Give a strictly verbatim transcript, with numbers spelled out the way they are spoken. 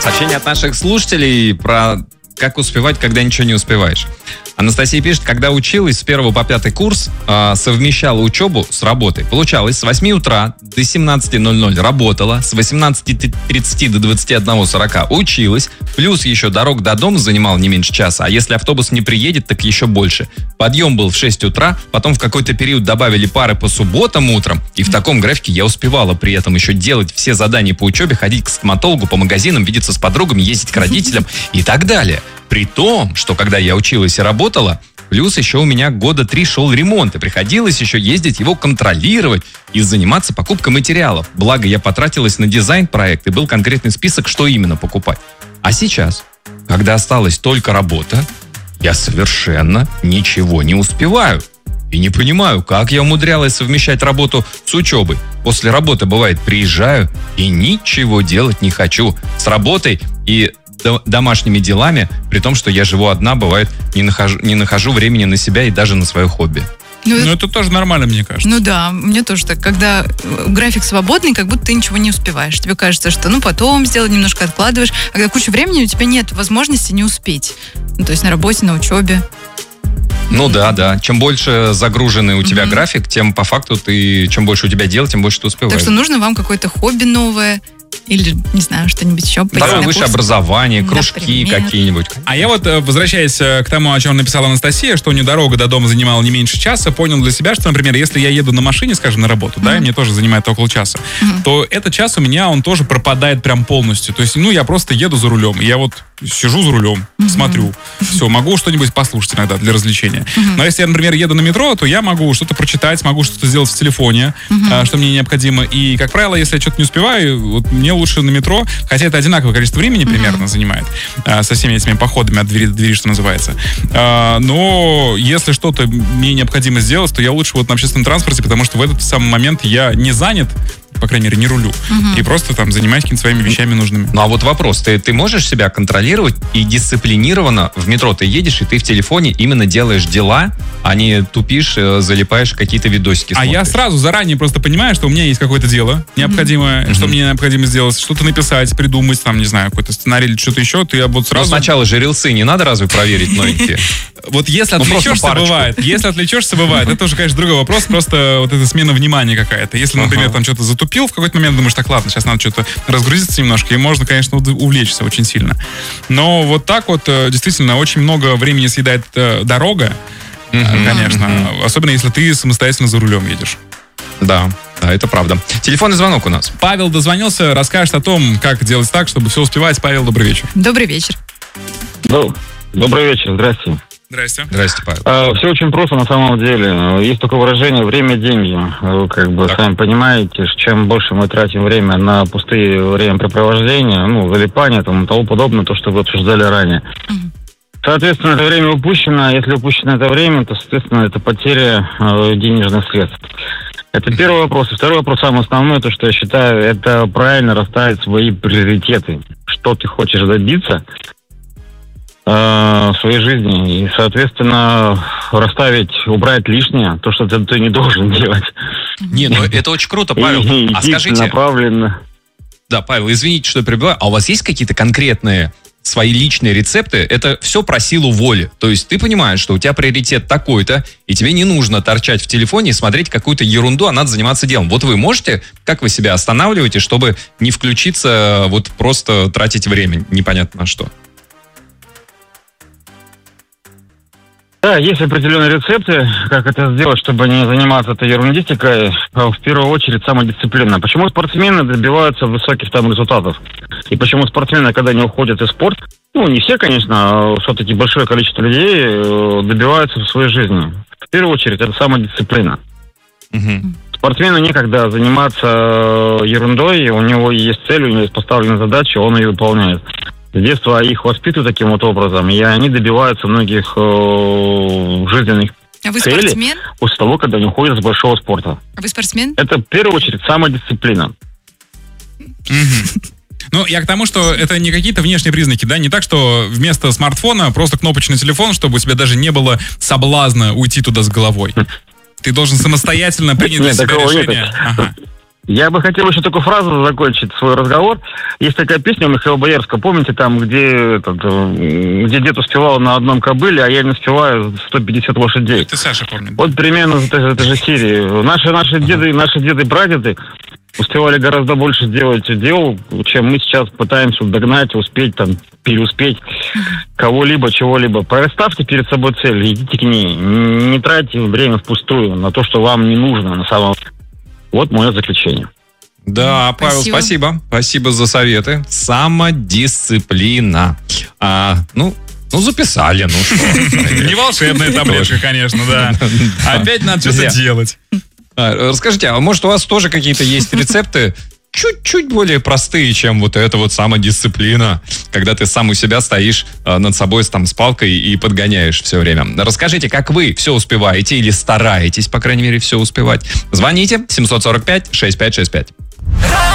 Сообщение от наших слушателей про как успевать, когда ничего не успеваешь. Анастасия пишет, когда училась с первого по пятый курс, э, совмещала учебу с работой. Получалось, с восьми утра до семнадцати ноль-ноль работала, с восемнадцати тридцати до двадцати одного сорока училась, плюс еще дорог до дома занимал не меньше часа, а если автобус не приедет, так еще больше. Подъем был в шесть утра, потом в какой-то период добавили пары по субботам утром, и в таком графике я успевала при этом еще делать все задания по учебе, ходить к стоматологу, по магазинам, видеться с подругами, ездить к родителям и так далее. При том, что когда я училась и работала, плюс еще у меня года три шел ремонт, и приходилось еще ездить его контролировать и заниматься покупкой материалов. Благо, я потратилась на дизайн-проект, и был конкретный список, что именно покупать. А сейчас, когда осталась только работа, я совершенно ничего не успеваю. И не понимаю, как я умудрялась совмещать работу с учебой. После работы, бывает, приезжаю и ничего делать не хочу. С работой и домашними делами, при том, что я живу одна, бывает, не нахожу, не нахожу времени на себя и даже на свое хобби. Ну, ну, это тоже нормально, мне кажется. Ну да, мне тоже так. Когда график свободный, как будто ты ничего не успеваешь. Тебе кажется, что ну потом сделать, немножко откладываешь. А когда куча времени, у тебя нет возможности не успеть. Ну, то есть на работе, на учебе. Ну да, да. Чем больше загруженный у тебя mm-hmm. график, тем по факту ты, чем больше у тебя дел, тем больше ты успеваешь. Так что нужно вам какое-то хобби новое. Или, не знаю, что-нибудь еще. Второе высшее образование, кружки Например. какие-нибудь. А я вот, возвращаясь к тому, о чем написала Анастасия, что у нее дорога до дома занимала не меньше часа, понял для себя, что, например, если я еду на машине, скажем, на работу, mm-hmm. да, и мне тоже занимает около часа, mm-hmm. то этот час у меня, он тоже пропадает прям полностью. То есть, ну, я просто еду за рулем, и я вот сижу за рулем, mm-hmm. смотрю, все, могу что-нибудь послушать иногда для развлечения. Mm-hmm. Но если я, например, еду на метро, то я могу что-то прочитать, могу что-то сделать в телефоне, mm-hmm. что мне необходимо. И, как правило, если я что-то не успеваю, вот мне лучше на метро, хотя это одинаковое количество времени примерно mm-hmm. занимает, а, со всеми этими походами от двери до двери, что называется. А, но если что-то мне необходимо сделать, то я лучше вот на общественном транспорте, потому что в этот самый момент я не занят, по крайней мере, не рулю. Uh-huh. И просто там занимаюсь какими-то своими вещами нужными. Ну а вот вопрос, ты, ты можешь себя контролировать и дисциплинированно в метро ты едешь, и ты в телефоне именно делаешь дела, а не тупишь, залипаешь какие-то видосики смотришь? А я сразу заранее просто понимаю, что у меня есть какое-то дело необходимое, uh-huh. что мне необходимо сделать, что-то написать, придумать, там, не знаю, какой-то сценарий или что-то еще, то я вот сразу... Но сначала же рилсы не надо разве проверить новенькие? Вот если отвлечешься, бывает. Если отвлечешься, бывает. Это уже, конечно, другой вопрос, просто вот эта смена внимания какая-то. Если, например, там что-то затупил, в какой-то момент думаешь, так, ладно, сейчас надо что-то разгрузиться немножко, и можно, конечно, увлечься очень сильно. Но вот так вот, действительно, очень много времени съедает дорога, конечно. Особенно, если ты самостоятельно за рулем едешь. Да. Да, это правда. Телефонный звонок у нас. Павел дозвонился, расскажет о том, как делать так, чтобы все успевать. Павел, добрый вечер. Добрый вечер. Ну, добрый вечер, здрасте. Здрасте. Здрасте, Павел. А, все очень просто на самом деле. Есть такое выражение «время – деньги». Вы как бы так. сами понимаете, чем больше мы тратим время на пустые времяпрепровождения, ну, залипания и тому подобное, то, что вы обсуждали ранее. Mm-hmm. Соответственно, это время упущено. Если упущено это время, то, соответственно, это потеря э, денежных средств. Это первый вопрос. И второй вопрос, самый основной, то, что я считаю, это правильно расставить свои приоритеты. Что ты хочешь добиться в своей жизни, и, соответственно, расставить, убрать лишнее, то, что ты, ты не должен делать. Не, ну это очень круто, Павел. И, а скажите... направленно. Да, Павел, извините, что я перебиваю. А у вас есть какие-то конкретные свои личные рецепты? Это все про силу воли. То есть ты понимаешь, что у тебя приоритет такой-то, и тебе не нужно торчать в телефоне и смотреть какую-то ерунду, а надо заниматься делом. Вот вы можете, как вы себя останавливаете, чтобы не включиться, вот просто тратить время непонятно на что? Да, есть определенные рецепты, как это сделать, чтобы не заниматься этой ерундистикой. В первую очередь, самодисциплина. Почему спортсмены добиваются высоких там результатов? И почему спортсмены, когда они уходят из спорта, ну, не все, конечно, а все-таки большое количество людей добиваются в своей жизни. В первую очередь, это самодисциплина. Угу. Спортсмену некогда заниматься ерундой, у него есть цель, у него есть поставленная задача, он ее выполняет. С детства их воспитывают таким вот образом, и они добиваются многих э, жизненных а вы целей спортсмен? После того, когда они уходят с большого спорта. А вы спортсмен? Это в первую очередь самодисциплина. Ну, я к тому, что это не какие-то внешние признаки, да, не так, что вместо смартфона просто кнопочный телефон, чтобы у тебя даже не было соблазна уйти туда с головой. Ты должен самостоятельно принять для себя решение. Ага. Я бы хотел еще такую фразу закончить свой разговор. Есть такая песня у Михаила Боярского, помните, там, где, этот, где дед успевал на одном кобыле, а я не успеваю сто пятьдесят лошадей. Это Саша помнит. Вот примерно в этой, этой же серии. Наши, наши деды, наши деды и прадеды успевали гораздо больше делать дел, чем мы сейчас пытаемся догнать, успеть, там, переуспеть кого-либо, чего-либо. Поставьте перед собой цель, идите к ней. Не тратьте время впустую на то, что вам не нужно на самом деле. Вот мое заключение. Да, Павел, Спасибо. спасибо. Спасибо за советы. Самодисциплина. А, ну, ну, записали, ну что. Не волшебная таблетка, конечно, да. Опять надо что-то делать. А, Расскажите, а может у вас тоже какие-то есть рецепты чуть-чуть более простые, чем вот эта вот самодисциплина, когда ты сам у себя стоишь а, над собой там с палкой и подгоняешь все время. Расскажите, как вы все успеваете или стараетесь, по крайней мере, все успевать. Звоните семь сорок пять шестьдесят пять шестьдесят пять.